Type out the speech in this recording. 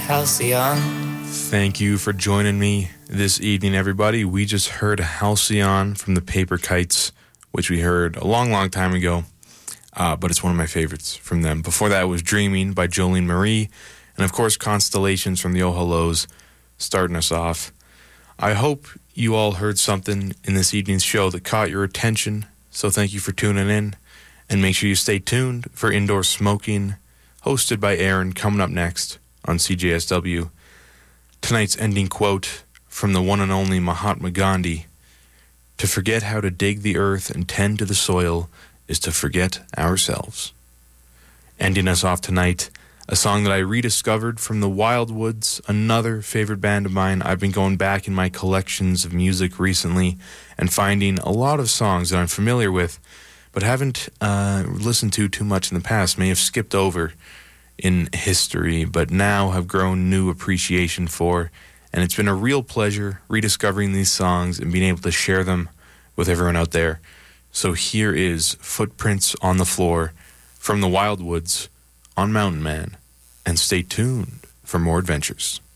Halcyon. Thank you for joining me this evening, everybody. We just heard Halcyon from the Paper Kites, which we heard a long, long time ago, but it's one of my favorites from them. Before that was Dreaming by Jolene Marie, and of course Constellations from the Oh Hellos, starting us off. I hope you all heard something in this evening's show that caught your attention, so thank you for tuning in, and make sure you stay tuned for Indoor Smoking, hosted by Aaron, coming up next on CJSW. Tonight's ending quote from the one and only Mahatma Gandhi: "To forget how to dig the earth and tend to the soil is to forget ourselves." Ending us off tonight, a song that I rediscovered from the Wildwoods, another favorite band of mine. I've been going back in my collections of music recently and finding a lot of songs that I'm familiar with, but haven't listened to too much in the past, may have skipped over in history, but now have grown new appreciation for. And it's been a real pleasure rediscovering these songs and being able to share them with everyone out there. So here is Footprints on the Floor from the Wildwoods on Mountain Man, and stay tuned for more adventures.